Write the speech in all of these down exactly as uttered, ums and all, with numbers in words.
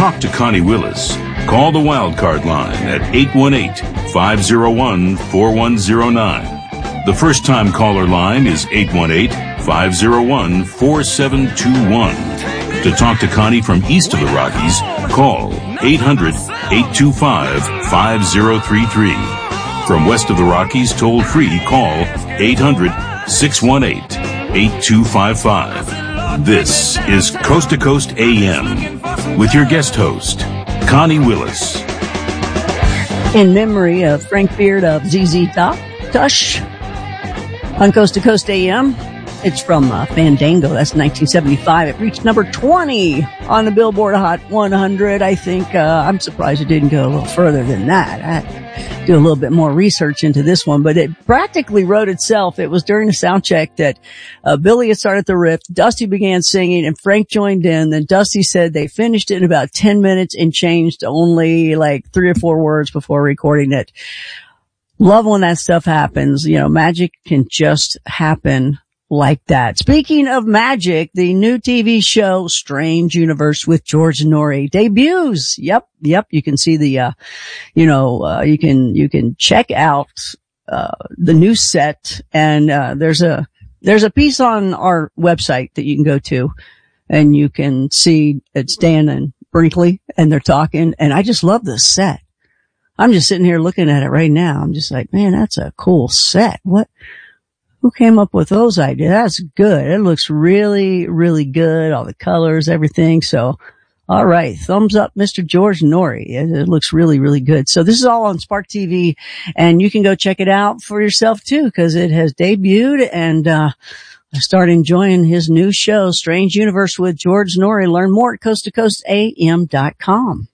talk to Connie Willis, call the Wildcard line at eight one eight, five oh one, four one oh nine. The first-time caller line is eight one eight, five oh one, four seven two one. To talk to Connie from east of the Rockies, call eight hundred, eight two five, five oh three three. From west of the Rockies, toll-free, call eight hundred, six one eight, eight two five five. This is Coast to Coast A M with your guest host, Connie Willis. In memory of Frank Beard of Z Z Top, Tush, on Coast to Coast A M. It's from uh, Fandango. That's nineteen seventy-five. It reached number twenty on the Billboard Hot one hundred. I think, uh, I'm surprised it didn't go a little further than that. I had to do a little bit more research into this one, but it practically wrote itself. It was during the sound check that, uh, Billy had started the riff, Dusty began singing, and Frank joined in. Then Dusty said they finished it in about ten minutes and changed only like three or four words before recording it. Love when that stuff happens. You know, magic can just happen like that. Speaking of magic, the new T V show Strange Universe with George Noory debuts. Yep, yep. You can see the, uh, you know, uh, you can you can check out uh the new set, and uh there's a there's a piece on our website that you can go to, and you can see it's Dan and Brinkley, and they're talking, and I just love this set. I'm just sitting here looking at it right now. I'm just like, man, that's a cool set. What? Who came up with those ideas? That's good. It looks really, really good. All the colors, everything. So, all right. Thumbs up, Mister George Noory. It, it looks really, really good. So this is all on Spark T V, and you can go check it out for yourself too, because it has debuted, and, uh, I start enjoying his new show, Strange Universe with George Noory. Learn more at coast to coast A M dot com.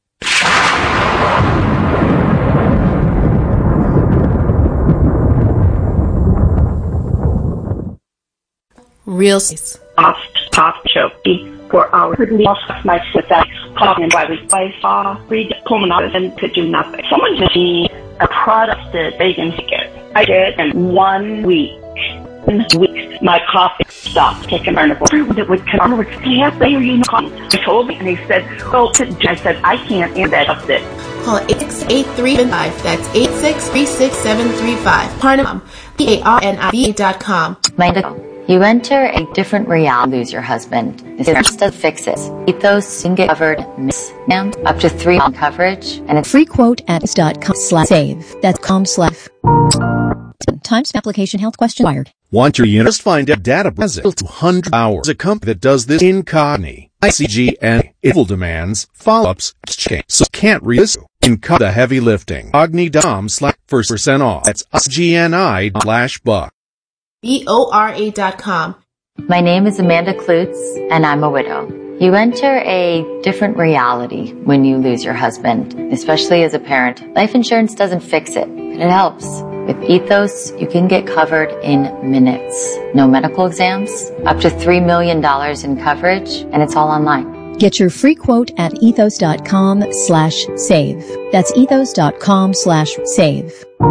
Real off top choky for our lost my without coughing while we I saw read pulmonologist and could do nothing. Someone just need a product that they can get. I did in one week. In weeks, my coughing stopped. Taking Carnivore that would come with can't they you know I told me, and he said, "Oh," I said, "I can't answer that up there." Call eight six eight three five. That's eight six three six seven three five. Parnum, P A R N I V dot com. You enter a different reality, lose your husband. This is to fix it. Ethos can get covered, miss, and up to three on coverage, and it's free quote at dot com slash save. That's com slash. Times application health question wired. Want your unit? Just find out data has it two hundred hours. A company that does this incognito. I C G N evil demands, follow-ups, change. So can't read this. Incog the heavy lifting. Ogni.com slash first percent off. That's S G N I slash buck. B O R A dot com. My name is Amanda Klutz, and I'm a widow. You enter a different reality when you lose your husband, especially as a parent. Life insurance doesn't fix it, but it helps. With Ethos, you can get covered in minutes. No medical exams, up to three million dollars in coverage, and it's all online. Get your free quote at ethos dot com slash save. That's ethos dot com slash save.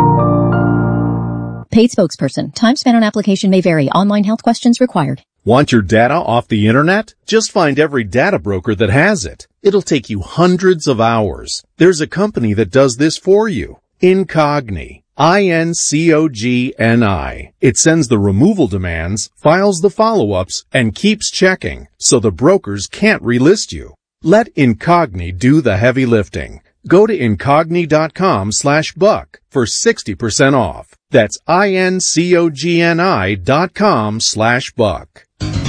Paid spokesperson. Time spent on application may vary. Online health questions required. Want your data off the internet? Just find every data broker that has it. It'll take you hundreds of hours. There's a company that does this for you. Incogni. I N C O G N I. It sends the removal demands, files the follow-ups, and keeps checking, so the brokers can't relist you. Let Incogni do the heavy lifting. Go to incogni.com slash buck for sixty percent off. That's I N C O G N I dot com slash buck.